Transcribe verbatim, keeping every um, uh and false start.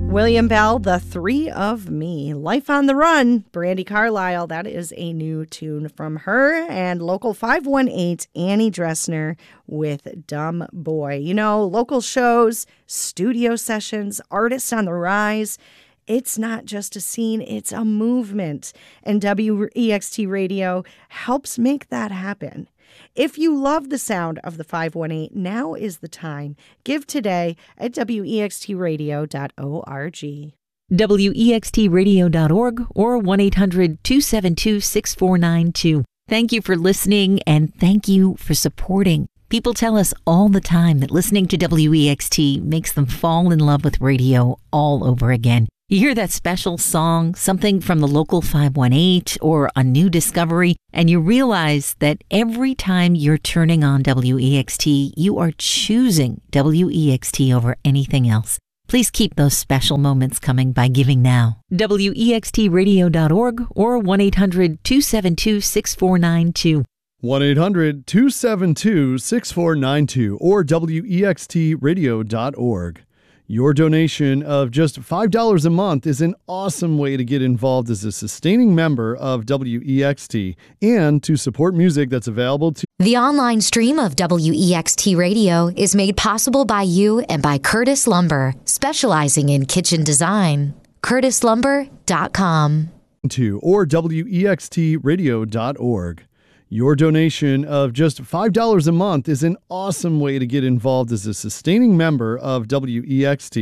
William Bell, The Three of Me. Life on the Run, Brandi Carlile. That is a new tune from her. And Local five one eight, Annie Dressner with Dumb Boy. You know, local shows, studio sessions, artists on the rise. It's not just a scene, it's a movement. And W E X T Radio helps make that happen. If you love the sound of the five one eight, now is the time. Give today at W E X T radio dot org. W E X T radio dot org or one eight hundred two seven two six four nine two. Thank you for listening and thank you for supporting. People tell us all the time that listening to W E X T makes them fall in love with radio all over again. You hear that special song, something from the local five one eight or a new discovery, and you realize that every time you're turning on W E X T, you are choosing W E X T over anything else. Please keep those special moments coming by giving now. W E X T radio dot org or one eight hundred two seven two six four nine two. one eight hundred two seven two six four nine two or W E X T radio dot org. Your donation of just five dollars a month is an awesome way to get involved as a sustaining member of W E X T and to support music that's available to The online stream of W E X T Radio is made possible by you and by Curtis Lumber, specializing in kitchen design. curtis lumber dot com. to or W E X T radio dot org. Your donation of just five dollars a month is an awesome way to get involved as a sustaining member of W E X T.